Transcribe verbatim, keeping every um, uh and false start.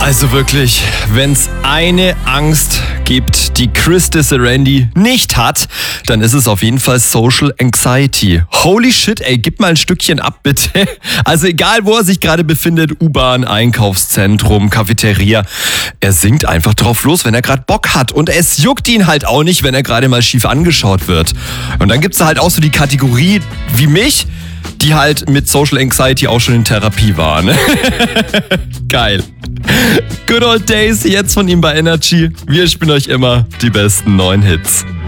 Also wirklich, wenn's eine Angst gibt, die Chris Disarandi nicht hat, dann ist es auf jeden Fall Social Anxiety. Holy shit, ey, gib mal ein Stückchen ab, bitte. Also egal, wo er sich gerade befindet, U-Bahn, Einkaufszentrum, Cafeteria, er singt einfach drauf los, wenn er gerade Bock hat. Und es juckt ihn halt auch nicht, wenn er gerade mal schief angeschaut wird. Und dann gibt's da halt auch so die Kategorie wie mich, die halt mit Social Anxiety auch schon in Therapie war, ne? Geil. Good Old Days, jetzt von ihm bei Energy. Wir spielen euch immer die besten neuen Hits.